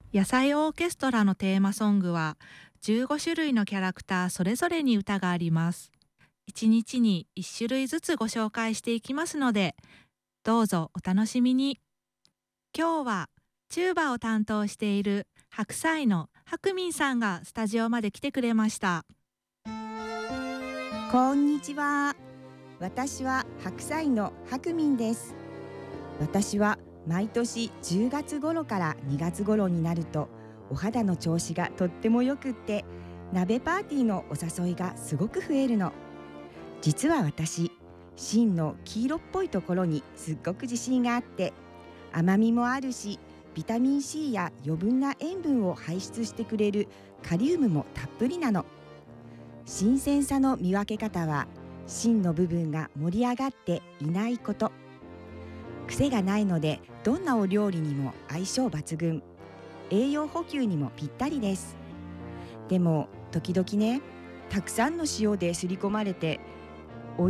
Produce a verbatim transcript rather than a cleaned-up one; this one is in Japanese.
野菜オーケストラのテーマソングはじゅうご種類のキャラクターそれぞれに歌があります。いちにちにいち種類ずつご紹介していきますので、どうぞお楽しみに。今日はチューバを担当している白菜のハクミンさんがスタジオまで来てくれました。 こんにちは。私は白菜のハクミンです。私は毎年じゅうがつ頃からにがつ頃になるとお肌の調子がとってもよくって、鍋パーティーのお誘いがすごく増えるの。実は私、芯の黄色っぽいところにすっごく自信があって、甘みもあるし、ビタミン C や余分な塩分を排出してくれるカリウムもたっぷりなの。新鮮さの見分け方は、芯の部分が盛り上がっていないこと。癖がないので、どんなお料理にも相性抜群。栄養補給にもぴったりです。でも時々ね、たくさんの塩ですり込まれて